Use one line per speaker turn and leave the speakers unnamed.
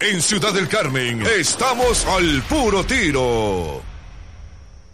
En Ciudad del Carmen, estamos al puro tiro.